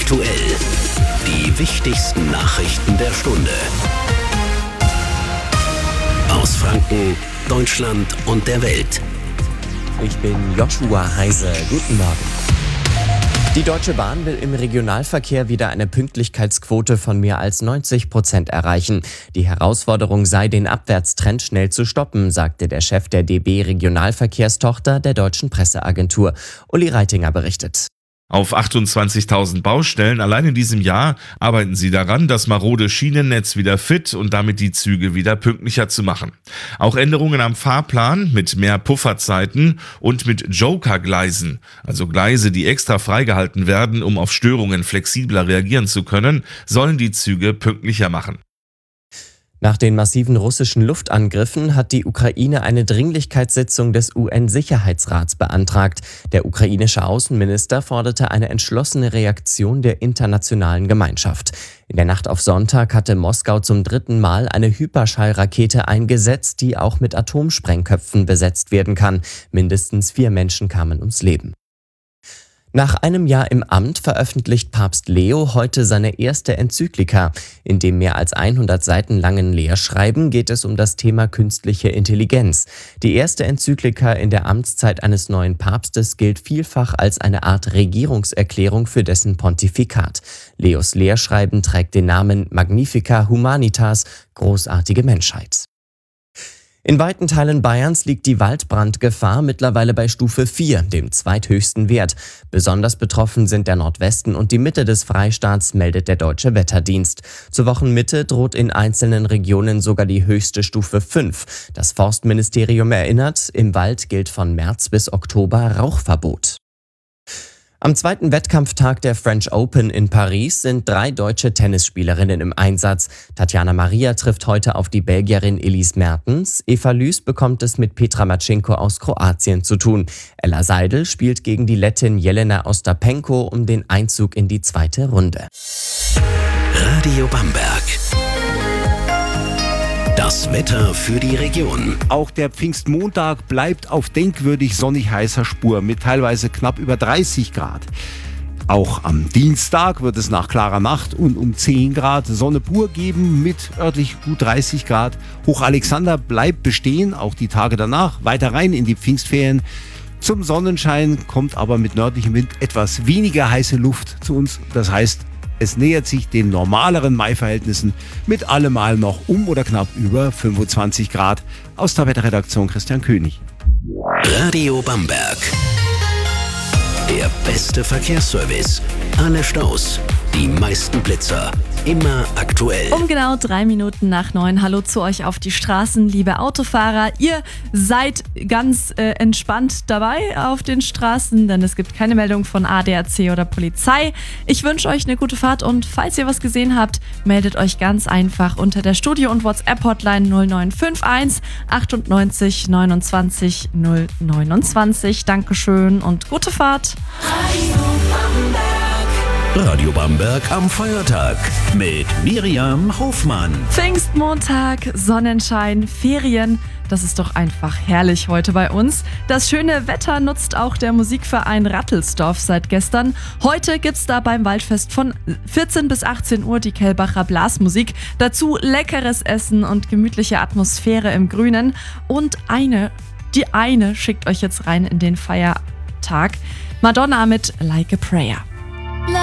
aktuell. Die wichtigsten Nachrichten der Stunde. Aus Franken, Deutschland und der Welt. Ich bin Joshua Heise. Guten Morgen. Die Deutsche Bahn will im Regionalverkehr wieder eine Pünktlichkeitsquote von mehr als 90% erreichen. Die Herausforderung sei, den Abwärtstrend schnell zu stoppen, sagte der Chef der DB Regionalverkehrstochter der Deutschen Presseagentur. Uli Reitinger berichtet. Auf 28.000 Baustellen allein in diesem Jahr arbeiten sie daran, das marode Schienennetz wieder fit und damit die Züge wieder pünktlicher zu machen. Auch Änderungen am Fahrplan mit mehr Pufferzeiten und mit Joker-Gleisen, also Gleise, die extra freigehalten werden, um auf Störungen flexibler reagieren zu können, sollen die Züge pünktlicher machen. Nach den massiven russischen Luftangriffen hat die Ukraine eine Dringlichkeitssitzung des UN-Sicherheitsrats beantragt. Der ukrainische Außenminister forderte eine entschlossene Reaktion der internationalen Gemeinschaft. In der Nacht auf Sonntag hatte Moskau zum 3. Mal eine Hyperschallrakete eingesetzt, die auch mit Atomsprengköpfen besetzt werden kann. Mindestens 4 Menschen kamen ums Leben. Nach einem Jahr im Amt veröffentlicht Papst Leo heute seine erste Enzyklika. In dem mehr als 100 Seiten langen Lehrschreiben geht es um das Thema künstliche Intelligenz. Die erste Enzyklika in der Amtszeit eines neuen Papstes gilt vielfach als eine Art Regierungserklärung für dessen Pontifikat. Leos Lehrschreiben trägt den Namen Magnifica Humanitas, großartige Menschheit. In weiten Teilen Bayerns liegt die Waldbrandgefahr mittlerweile bei Stufe 4, dem zweithöchsten Wert. Besonders betroffen sind der Nordwesten und die Mitte des Freistaats, meldet der Deutsche Wetterdienst. Zur Wochenmitte droht in einzelnen Regionen sogar die höchste Stufe 5. Das Forstministerium erinnert, im Wald gilt von März bis Oktober Rauchverbot. Am zweiten Wettkampftag der French Open in Paris sind 3 deutsche Tennisspielerinnen im Einsatz. Tatjana Maria trifft heute auf die Belgierin Elise Mertens. Eva Lüß bekommt es mit Petra Matschenko aus Kroatien zu tun. Ella Seidel spielt gegen die Lettin Jelena Ostapenko um den Einzug in die zweite Runde. Radio Bamberg. Das Wetter für die Region. Auch der Pfingstmontag bleibt auf denkwürdig sonnig heißer Spur mit teilweise knapp über 30 Grad. Auch am Dienstag wird es nach klarer Nacht und um 10 Grad Sonne pur geben mit örtlich gut 30 Grad. Hoch Alexander bleibt bestehen, auch die Tage danach, weiter rein in die Pfingstferien. Zum Sonnenschein kommt aber mit nördlichem Wind etwas weniger heiße Luft zu uns. Das heißt, es nähert sich den normaleren Mai-Verhältnissen mit allemal noch um oder knapp über 25 Grad. Aus der Wetterredaktion Christian König. Radio Bamberg. Der beste Verkehrsservice. Alle Staus, die meisten Blitzer. Immer aktuell. Um genau 3 Minuten nach 9. Hallo zu euch auf die Straßen, liebe Autofahrer. Ihr seid ganz entspannt dabei auf den Straßen, denn es gibt keine Meldung von ADAC oder Polizei. Ich wünsche euch eine gute Fahrt und falls ihr was gesehen habt, meldet euch ganz einfach unter der Studio- und WhatsApp-Hotline 0951 98 29 029. Dankeschön und gute Fahrt. Radio Bamberg am Feiertag mit Miriam Hofmann. Pfingstmontag, Sonnenschein, Ferien. Das ist doch einfach herrlich heute bei uns. Das schöne Wetter nutzt auch der Musikverein Rattelsdorf seit gestern. Heute gibt's da beim Waldfest von 14 bis 18 Uhr die Kellbacher Blasmusik. Dazu leckeres Essen und gemütliche Atmosphäre im Grünen. Und die eine schickt euch jetzt rein in den Feiertag. Madonna mit Like a Prayer.